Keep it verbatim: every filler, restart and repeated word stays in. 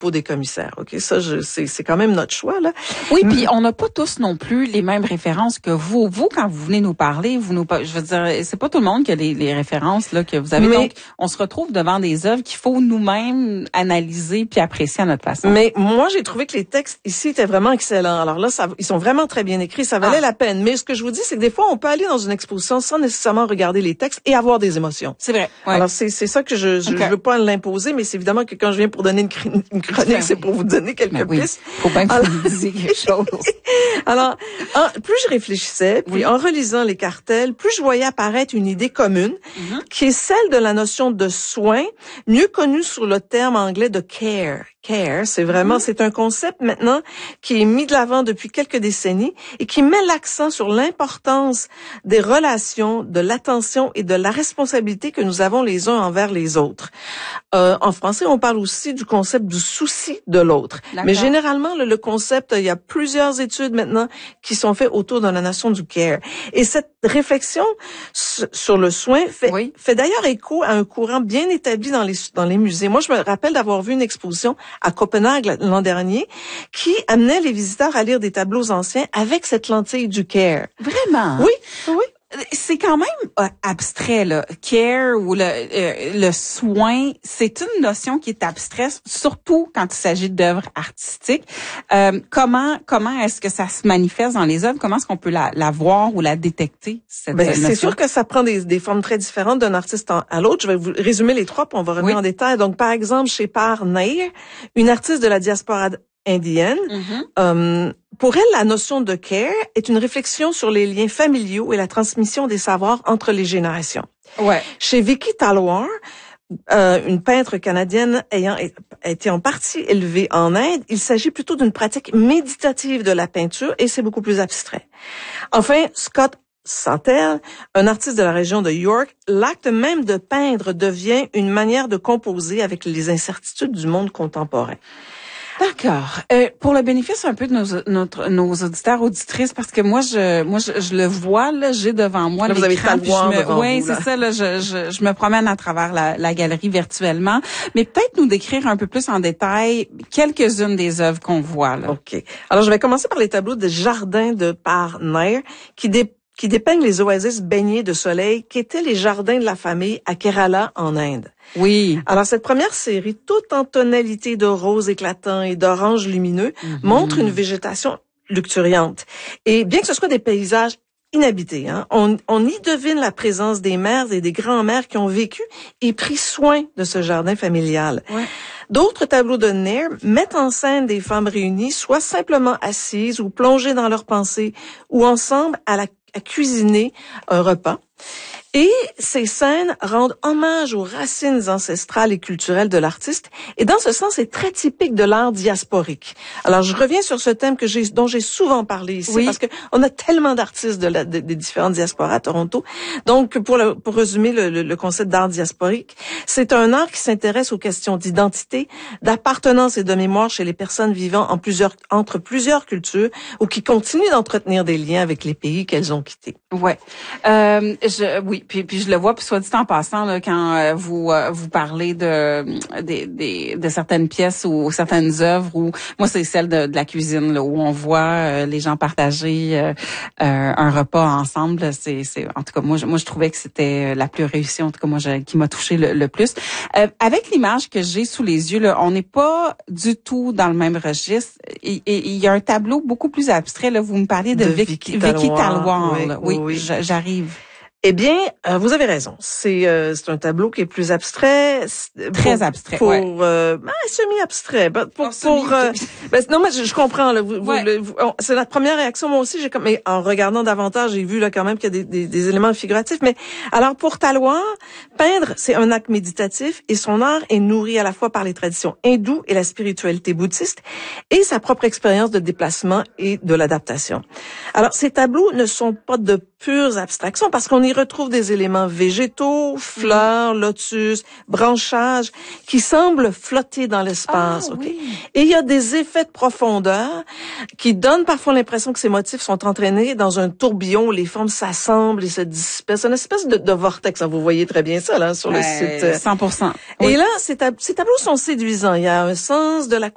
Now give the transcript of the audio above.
peau des commissaires. Ok, ça, je, c'est, c'est quand même notre choix là. Oui, puis on n'a pas tous non plus les mêmes références que vous. Vous, quand vous venez nous parler, vous nous, je veux dire, c'est pas tout le monde qui a les, les références là que vous avez. Mais, donc, on se retrouve devant des œuvres qu'il faut nous-mêmes analyser puis apprécier à notre façon. Mais moi, j'ai trouvé que les textes ici étaient vraiment excellents. Alors là, ça, ils sont vraiment très bien écrits. Ça valait ah. la peine. Mais ce que je vous dis, c'est que des fois, on peut aller dans une exposition sans nécessairement regarder les textes et avoir des émotions. C'est vrai. Ouais. Alors c'est c'est ça que je je, okay. je veux pas l'imposer, mais c'est évidemment que quand je viens pour donner une, cr- une chronique, ben c'est oui. pour vous donner quelques ben oui. pistes. Faut bien que vous disiez quelque chose. Alors, en, plus je réfléchissais, puis oui. en relisant les cartels, plus je voyais apparaître une idée commune, mm-hmm. qui est celle de la notion de soin, mieux connue sous le terme anglais de care. Care, c'est vraiment, mm-hmm. c'est un concept maintenant qui est mis de l'avant depuis quelques décennies et qui met l'accent sur l'importance des relations, de l'attention et de la responsabilité que nous avons les uns envers les autres. Euh, en français, on parle aussi du concept du souci de l'autre. D'accord. Mais généralement, le, le concept, il y a plusieurs études maintenant qui sont faites autour de la notion du care. Et cette réflexion sur le soin fait, oui. fait d'ailleurs écho à un courant bien établi dans les, dans les musées. Moi, je me rappelle d'avoir vu une exposition à Copenhague l'an dernier qui amenait les visiteurs à lire des tableaux anciens avec cette lentille du care. Vraiment? Oui, oui. C'est quand même euh, abstrait, là. Care ou le, euh, le soin, c'est une notion qui est abstraite, surtout quand il s'agit d'œuvres artistiques. Euh, comment comment est-ce que ça se manifeste dans les œuvres? Comment est-ce qu'on peut la, la voir ou la détecter, cette ben, notion? C'est sûr que ça prend des, des formes très différentes d'un artiste à l'autre. Je vais vous résumer les trois, puis on va revenir oui. en détail. Donc, par exemple, chez Par Nair, une artiste de la diaspora indienne, mm-hmm. euh, pour elle, la notion de care est une réflexion sur les liens familiaux et la transmission des savoirs entre les générations. Ouais. Chez Vicky Talwar, euh, une peintre canadienne ayant été en partie élevée en Inde, il s'agit plutôt d'une pratique méditative de la peinture et c'est beaucoup plus abstrait. Enfin, Scott Santel, un artiste de la région de York, l'acte même de peindre devient une manière de composer avec les incertitudes du monde contemporain. D'accord. Euh, pour le bénéfice un peu de nos, notre, nos auditeurs, auditrices, parce que moi, je, moi, je, je le vois, là, j'ai devant moi là, vous avez l'écran. Oui, c'est ça, là, je, je, je me promène à travers la, la galerie virtuellement. Mais peut-être nous décrire un peu plus en détail quelques-unes des œuvres qu'on voit, là. OK. Alors, je vais commencer par les tableaux de jardins de Par Nair, qui dé qui dépeignent les oasis baignées de soleil qu'étaient les jardins de la famille à Kerala, en Inde. Oui. Alors, cette première série, toute en tonalité de rose éclatant et d'orange lumineux, mm-hmm. montre une végétation luxuriante. Et bien que ce soit des paysages inhabités, hein, on, on y devine la présence des mères et des grands-mères qui ont vécu et pris soin de ce jardin familial. Ouais. D'autres tableaux de Nair mettent en scène des femmes réunies, soit simplement assises ou plongées dans leurs pensées, ou ensemble à la à cuisiner un repas. Et ces scènes rendent hommage aux racines ancestrales et culturelles de l'artiste. Et dans ce sens, c'est très typique de l'art diasporique. Alors, je reviens sur ce thème que j'ai, dont j'ai souvent parlé ici, oui. parce que on a tellement d'artistes de la, de, des différentes diasporas à Toronto. Donc, pour, le, pour résumer le, le, le concept d'art diasporique, c'est un art qui s'intéresse aux questions d'identité, d'appartenance et de mémoire chez les personnes vivant en plusieurs, entre plusieurs cultures ou qui continuent d'entretenir des liens avec les pays qu'elles ont quittés. Ouais. Euh, je, oui. Puis, puis je le vois, puis soit dit en passant, là, quand euh, vous euh, vous parlez de, de de de certaines pièces ou certaines œuvres, où moi c'est celle de, de la cuisine, là, où on voit euh, les gens partager euh, euh, un repas ensemble. C'est c'est en tout cas moi je, moi je trouvais que c'était la plus réussie, en tout cas moi je, qui m'a touché le, le plus. Euh, avec l'image que j'ai sous les yeux, là, on n'est pas du tout dans le même registre. Et il y a un tableau beaucoup plus abstrait. Là, vous me parlez de, de Vicky Talwar. Oui, oui, oui. j'arrive. Eh bien, euh, vous avez raison. C'est euh, c'est un tableau qui est plus abstrait, très pour, abstrait, pour ouais. euh, ben, semi-abstrait. Ben, pour oh, pour semi, euh, ben, non, mais je, je comprends là. Vous, ouais. vous, vous, c'est la première réaction. Moi aussi, j'ai comme, mais en regardant davantage, j'ai vu là quand même qu'il y a des, des, des éléments figuratifs. Mais alors pour Talwar, peindre, c'est un acte méditatif et son art est nourri à la fois par les traditions hindoues et la spiritualité bouddhiste et sa propre expérience de déplacement et de l'adaptation. Alors ces tableaux ne sont pas de pures abstractions parce qu'on y retrouve des éléments végétaux, fleurs, lotus, branchages qui semblent flotter dans l'espace. Ah, okay? Oui. Et il y a des effets de profondeur qui donnent parfois l'impression que ces motifs sont entraînés dans un tourbillon où les formes s'assemblent et se dispersent. C'est une espèce de, de vortex. Vous voyez très bien ça là sur le euh, site. cent pour cent. Et oui. là, ces, tab- ces tableaux sont séduisants. Il y a un sens de la